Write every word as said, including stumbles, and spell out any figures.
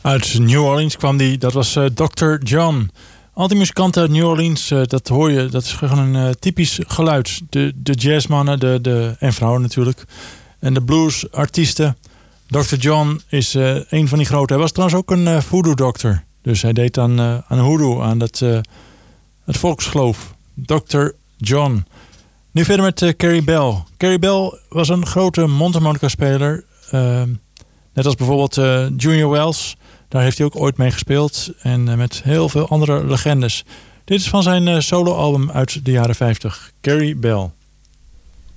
Uit New Orleans kwam die, dat was uh, dokter John. Al die muzikanten uit New Orleans, uh, dat hoor je, dat is gewoon een uh, typisch geluid. De, de jazzmannen de, de, en vrouwen natuurlijk. En de bluesartiesten. dokter John is uh, een van die grote. Hij was trouwens ook een uh, voodoo-dokter. Dus hij deed aan, uh, aan hoodoo, aan dat, uh, het volksgeloof. dokter John. Nu verder met uh, Carrie Bell. Carrie Bell was een grote mondharmonica-speler. Uh, net als bijvoorbeeld uh, Junior Wells. Daar heeft hij ook ooit mee gespeeld. En uh, met heel veel andere legendes. Dit is van zijn uh, soloalbum uit de jaren vijftig. Carrie Bell.